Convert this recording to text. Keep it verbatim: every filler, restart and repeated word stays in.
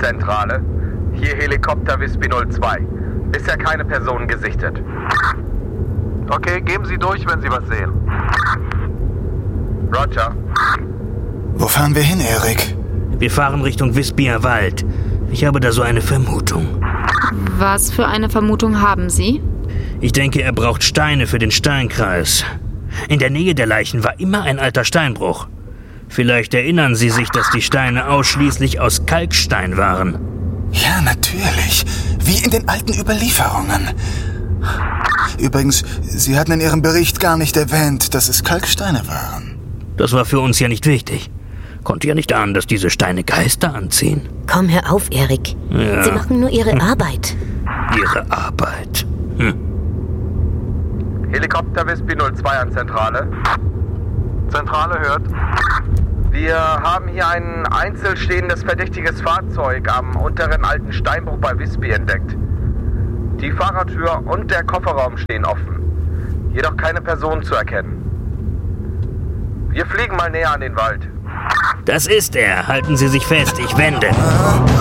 Zentrale. Hier Helikopter Wispy null zwei. Bisher keine Person gesichtet. Okay, geben Sie durch, wenn Sie was sehen. Roger. Wo fahren wir hin, Erik? Wir fahren Richtung Wispyer Wald. Ich habe da so eine Vermutung. Was für eine Vermutung haben Sie? Ich denke, er braucht Steine für den Steinkreis. In der Nähe der Leichen war immer ein alter Steinbruch. Vielleicht erinnern Sie sich, dass die Steine ausschließlich aus Kalkstein waren. Ja, natürlich. Wie in den alten Überlieferungen. Übrigens, Sie hatten in Ihrem Bericht gar nicht erwähnt, dass es Kalksteine waren. Das war für uns ja nicht wichtig. Konnte ja nicht ahnen, dass diese Steine Geister anziehen. Komm, hör auf, Erik. Ja. Sie machen nur ihre Arbeit. Ihre Arbeit. Hm. Helikopter Wispy null zwei an Zentrale. Zentrale hört. Wir haben hier ein einzelstehendes verdächtiges Fahrzeug am unteren alten Steinbruch bei Wispy entdeckt. Die Fahrertür und der Kofferraum stehen offen. Jedoch keine Person zu erkennen. Wir fliegen mal näher an den Wald. Das ist er. Halten Sie sich fest, ich wende.